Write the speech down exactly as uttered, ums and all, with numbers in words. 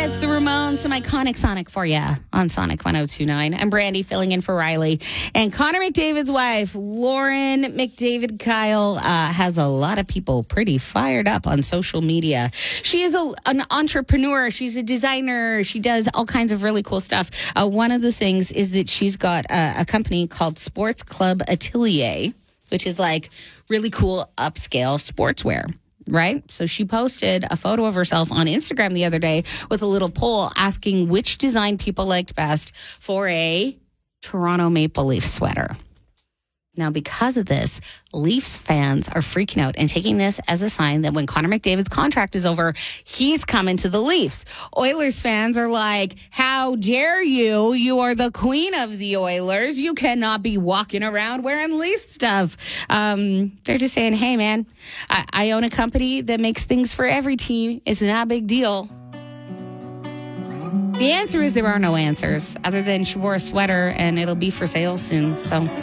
It's the Ramones, some iconic Sonic for you on Sonic one oh two point nine. I'm Brandy filling in for Riley. And Connor McDavid's wife, Lauren McDavid Kyle, uh, has a lot of people pretty fired up on social media. She is a, an entrepreneur. She's a designer. She does all kinds of really cool stuff. Uh, one of the things is that she's got a, a company called Sports Club Atelier, which is like really cool upscale sportswear. Right? So she posted a photo of herself on Instagram the other day with a little poll asking which design people liked best for a Toronto Maple Leaf sweater. Now, because of this, Leafs fans are freaking out and taking this as a sign that when Connor McDavid's contract is over, he's coming to the Leafs. Oilers fans are like, how dare you? You are the queen of the Oilers. You cannot be walking around wearing Leaf stuff. Um, they're just saying, hey, man, I, I own a company that makes things for every team. It's not a big deal. The answer is there are no answers other than she wore a sweater and it'll be for sale soon. So